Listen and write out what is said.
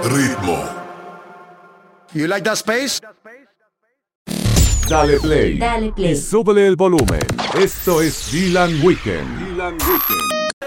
ritmo. You like that space? Dale play. Dale play. Y súbele el volumen. Esto es Dylan Weekend.